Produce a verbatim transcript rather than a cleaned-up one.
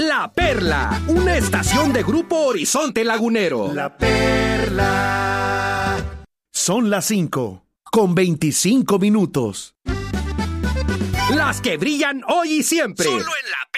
La Perla, una estación de Grupo Horizonte Lagunero. La Perla. Son las cinco, con veinticinco minutos. Las que brillan hoy y siempre. Solo en La